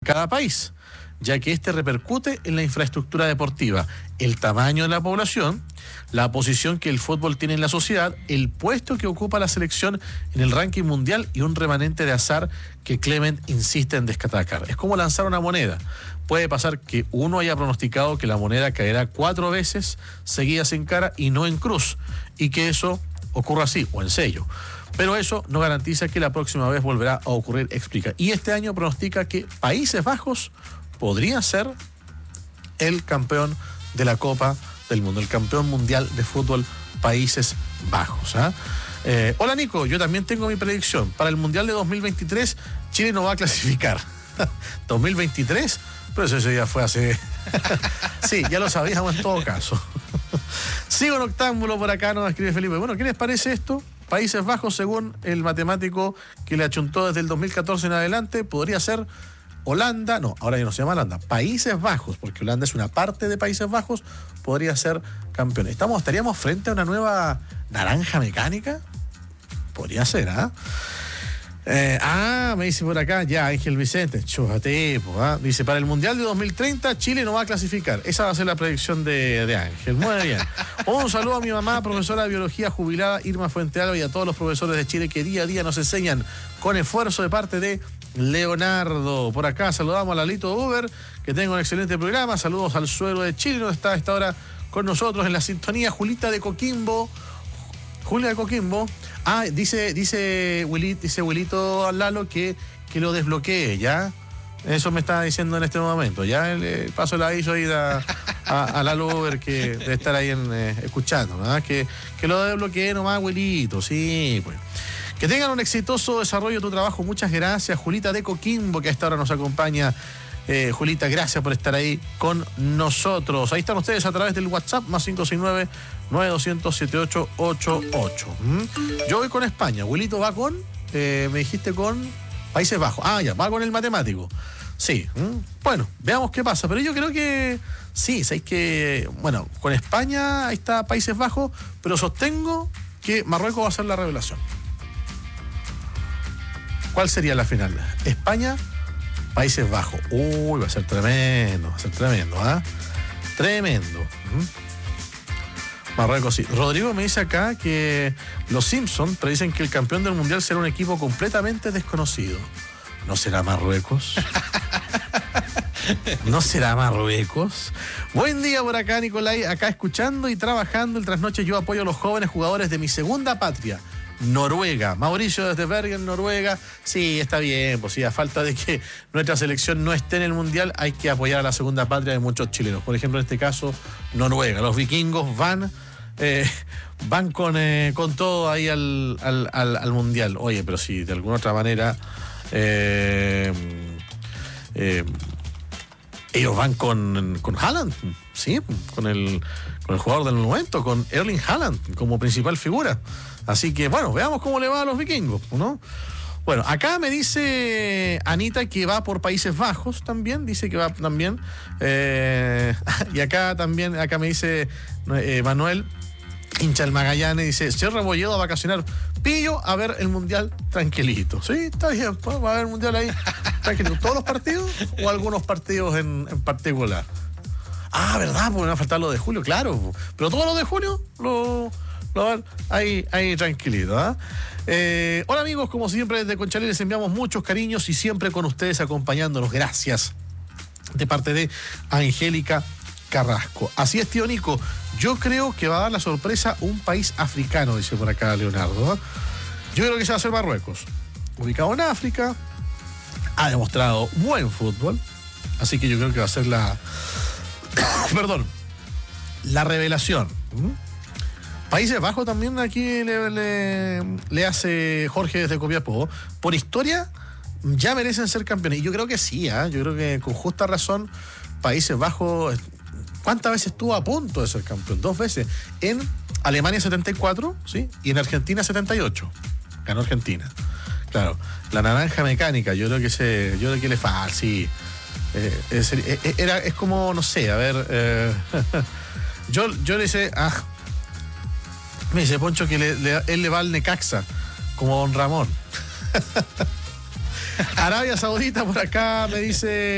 cada país, ya que este repercute en la infraestructura deportiva, el tamaño de la población, la posición que el fútbol tiene en la sociedad, el puesto que ocupa la selección en el ranking mundial y un remanente de azar que Clement insiste en destacar. Es como lanzar una moneda. Puede pasar que uno haya pronosticado que la moneda caerá 4 veces seguidas en cara y no en cruz, y que eso ocurra así, o en sello. Pero eso no garantiza que la próxima vez volverá a ocurrir, explica. Y este año pronostica que Países Bajos podría ser el campeón de la Copa del Mundo, el campeón mundial de fútbol Países Bajos. Hola Nico, yo también tengo mi predicción. Para el Mundial de 2023, Chile no va a clasificar. ¿2023? Pero eso ya fue hace... Sí, ya lo sabíamos en todo caso. Sigo en octámbulo por acá, nos escribe Felipe. Bueno, ¿qué les parece esto? Países Bajos, según el matemático que le achuntó desde el 2014 en adelante, podría ser Holanda, no, ahora ya no se llama Holanda, Países Bajos, porque Holanda es una parte de Países Bajos, podría ser campeón. ¿Estaríamos frente a una nueva naranja mecánica? Podría ser, me dice por acá, ya, Ángel Vicente, chújate, dice, para el Mundial de 2030, Chile no va a clasificar. Esa va a ser la predicción de Ángel. Muy bien. Un saludo a mi mamá, profesora de biología jubilada, Irma Fuentealba, y a todos los profesores de Chile que día a día nos enseñan con esfuerzo de parte de Leonardo. Por acá saludamos a Lalito Uber, que tenga un excelente programa. Saludos al suegro de Chile, no está a esta hora con nosotros en la sintonía. Julia de Coquimbo. Dice Wilito al Lalo que lo desbloquee, ¿ya? Eso me está diciendo en este momento. Ya le paso el aviso ahí a Lalo Uber, que debe estar ahí escuchando, ¿verdad? Que lo desbloquee nomás, Wilito, sí, pues. Que tengan un exitoso desarrollo de tu trabajo. Muchas gracias, Julita de Coquimbo, que a esta hora nos acompaña. Julita, gracias por estar ahí con nosotros. Ahí están ustedes a través del WhatsApp, más 569-9200-7888. Yo voy con España. Wilito va con, me dijiste con Países Bajos. Ya, va con el matemático. Sí. Bueno, veamos qué pasa. Pero yo creo que sí, sabéis que, bueno, con España ahí está Países Bajos, pero sostengo que Marruecos va a ser la revelación. ¿Cuál sería la final? España, Países Bajos. Va a ser tremendo, Tremendo. Marruecos, sí. Rodrigo me dice acá que los Simpsons predicen que el campeón del Mundial será un equipo completamente desconocido. ¿No será Marruecos? ¿No será Marruecos? Buen día por acá, Nicolai. Acá escuchando y trabajando el trasnoche. Yo apoyo a los jóvenes jugadores de mi segunda patria, Noruega. Mauricio desde Bergen, Noruega. Sí, está bien, pues sí, a falta de que nuestra selección no esté en el Mundial, hay que apoyar a la segunda patria de muchos chilenos. Por ejemplo, en este caso, Noruega. Los vikingos van con todo ahí al Mundial. Oye, pero si de alguna otra manera ellos van con Haaland, sí, con el jugador del momento, con Erling Haaland como principal figura. Así que, bueno, veamos cómo le va a los vikingos, ¿no? Bueno, acá me dice Anita que va por Países Bajos también, dice que va también. Y acá me dice Manuel, hincha del Magallanes, dice, señor Rebolledo a vacacionar, pillo a ver el Mundial tranquilito. Sí, está bien, pues, va a ver el Mundial ahí tranquilito. ¿Todos los partidos o algunos partidos en particular? ¿Verdad? Porque me va a faltar lo de julio, claro. Pero todos los de junio lo ahí tranquilito. Hola amigos, como siempre desde Conchalí les enviamos muchos cariños y siempre con ustedes acompañándonos. Gracias. De parte de Angélica Carrasco. Así es, tío Nico. Yo creo que va a dar la sorpresa un país africano, dice por acá Leonardo. Yo creo que se va a hacer Marruecos. Ubicado en África, ha demostrado buen fútbol, así que yo creo que va a ser la revelación. Países Bajos también aquí le hace Jorge desde Copiapó. Por historia, ya merecen ser campeones. Y yo creo que sí, yo creo que con justa razón, Países Bajos, ¿cuántas veces estuvo a punto de ser campeón? 2 veces. En Alemania 74, ¿sí? Y en Argentina 78. Ganó Argentina. Claro, la naranja mecánica, yo creo que le falta, sí. Es como, no sé, a ver. Yo le hice. Me dice Poncho que él le va al Necaxa, como Don Ramón. Arabia Saudita por acá me dice